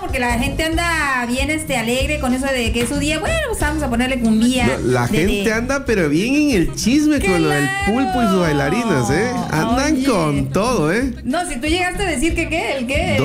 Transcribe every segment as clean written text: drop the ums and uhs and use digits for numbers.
porque la gente anda bien alegre con eso de que es su día. Bueno, pues vamos a ponerle cumbia. No, la gente anda pero bien en el chisme con lo del pulpo y sus bailarinas, andan con todo, No, si tú llegaste a decir que qué, el qué.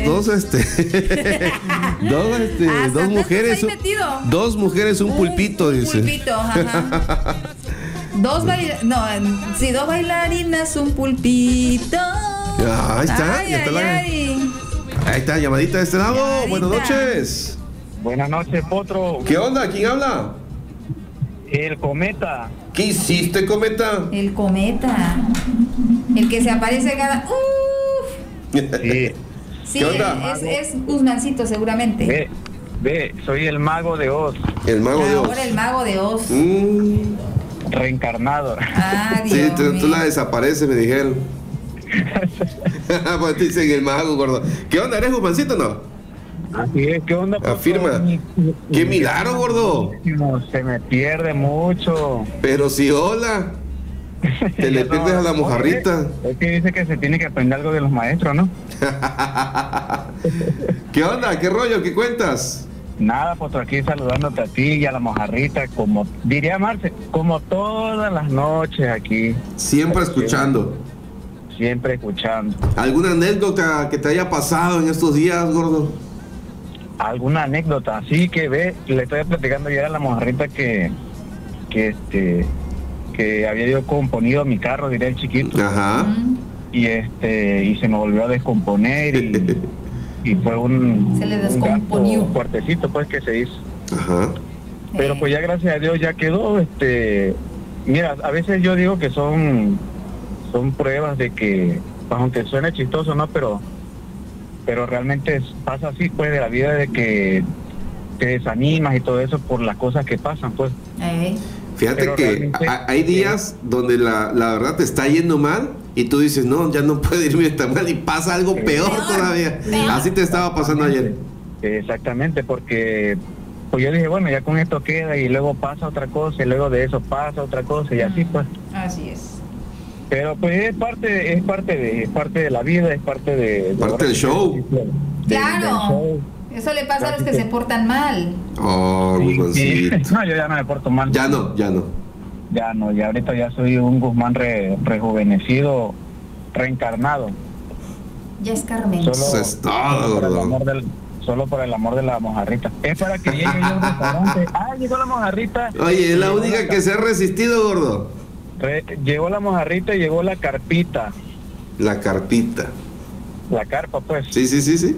Dos mujeres, dos mujeres, un pulpito, dice. Un pulpito, ajá. Dos bailarinas, un pulpito. Ahí está, ahí está, llamadita de este lado. Llamadita. Buenas noches. Buenas noches, Potro. ¿Qué onda? ¿Quién habla? El Cometa. ¿Qué hiciste, Cometa? El Cometa. El que se aparece cada. Sí. Sí, ¿Qué onda? es Guzmancito, seguramente. Ve, soy el mago de Oz. El mago de Oz. Ahora el mago de Oz. Reencarnado. Dios sí, tú mío. la desapareces, me dijeron. Pues te dicen el mago, gordo. ¿Qué onda? ¿Eres Guzmancito o no? Así es, ¿qué onda? Afirma. ¡Qué milagro, gordo! Se me pierde mucho. Pero si hola. Te le pierdes a la mojarrita. Es que dice que se tiene que aprender algo de los maestros, ¿no? ¿Qué onda? ¿Qué rollo? ¿Qué cuentas? Nada, Potro, aquí saludándote a ti y a la mojarrita, como diría Marce, como todas las noches aquí. Siempre escuchando. Siempre escuchando. ¿Alguna anécdota que te haya pasado en estos días, gordo? ¿Alguna anécdota? Sí, que le estoy platicando ya a la mojarrita que había yo componido mi carro, diría el chiquito. Ajá. Y se me volvió a descomponer y fue se le descomponió. Un fuertecito pues que se hizo. Ajá. Pero pues ya gracias a Dios ya quedó. Mira, a veces yo digo que son pruebas de que, pues, aunque suene chistoso, ¿no? Pero realmente pasa así, pues, de la vida, de que te desanimas y todo eso por las cosas que pasan, pues. Fíjate Pero que hay días donde la verdad te está yendo mal y tú dices, no, ya no puede irme tan mal, y pasa algo peor todavía. Así te estaba pasando ayer. Exactamente, porque pues yo dije, bueno, ya con esto queda, y luego pasa otra cosa, y luego de eso pasa otra cosa, y así pues. Así es. Pero pues es parte de la vida, es parte del show. Claro. Eso le pasa a los que se portan mal. Oh, Guzmancito. No, yo ya no me porto mal. Ya no. Ya ahorita ya soy un Guzmán rejuvenecido, reencarnado. Ya es Carmen. Eso es todo, gordo. Solo por el amor de la mojarrita. Es para que llegue yo a un restaurante. Llegó la mojarrita. Oye, es la única que se ha resistido, gordo. Llegó la mojarrita y llegó la carpita. La carpita. La carpa, pues. Sí.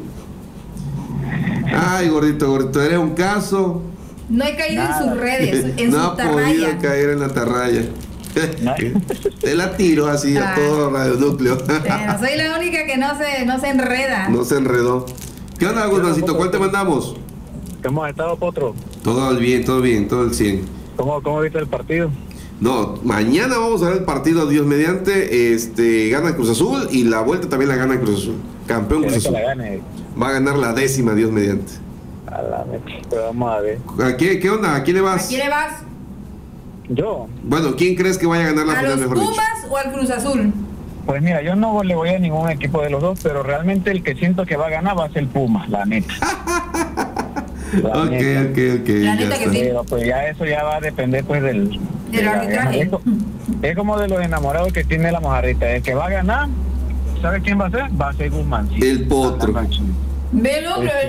Ay, gordito, eres un caso. No he caído en sus redes, en no su ha podido caer en la tarraya. Te la tiro así a todo Radio Núcleo. Soy la única que no se enreda. No se enredó. ¿Qué onda, Guzmancito? ¿Cuál te mandamos? ¿Cómo has estado, Potro? Todo bien, todo el 100. ¿Cómo viste el partido? No, mañana vamos a ver el partido, Dios mediante. Gana Cruz Azul y la vuelta también la gana Cruz Azul. Campeón Cruz Azul. Va a ganar la 10ª, Dios mediante. A la mecha, pues vamos a ver. ¿Qué onda? ¿A quién le vas? ¿A quién le vas? Yo. Bueno, ¿quién crees que vaya a ganar la final, mejor dicho? ¿A los Pumas o al Cruz Azul? Pues mira, yo no le voy a ningún equipo de los dos, pero realmente el que siento que va a ganar va a ser el Pumas, la neta. Ok. La neta que sí. Pero pues ya eso ya va a depender pues del arbitraje. Es como de los enamorados que tiene la mojarrita. El que va a ganar, ¿sabe quién va a ser? Va a ser Guzmán. El potro. Velo,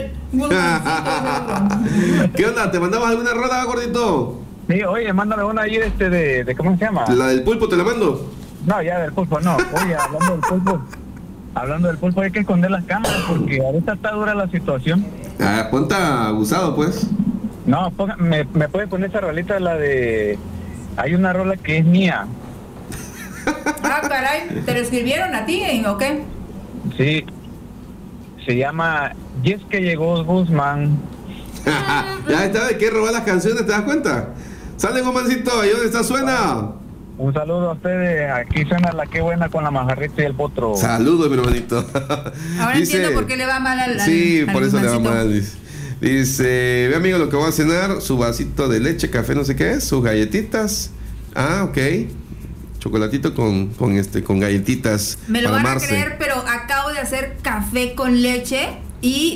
¿Qué onda? ¿Te mandamos alguna rola, gordito? Sí, oye, mándame una ahí de ¿cómo se llama? ¿La del pulpo te la mando? No, ya del pulpo no. Oye, hablando del pulpo hay que esconder las cámaras porque ahorita está dura la situación. Ponte abusado, pues. No, me puede poner esa rolita, la de... Hay una rola que es mía. Caray, ¿te lo escribieron a ti o qué? Sí. Se llama Y es que llegó Guzmán. Ya está, de qué robar las canciones, ¿te das cuenta? Sale, Guzmancito, ¿y dónde está? Suena. Un saludo a ustedes. Aquí suena la que buena con la mojarrita y el potro. Saludos, mi hermanito. Ahora entiendo por qué le va mal al Sí, por eso le va Guzmancito. mal. Dice, ve amigo, lo que voy a cenar, su vasito de leche, café, no sé qué es, sus galletitas. Ok. Chocolatito con galletitas. Me lo para van a Marce. creer, pero acabo de hacer café con leche y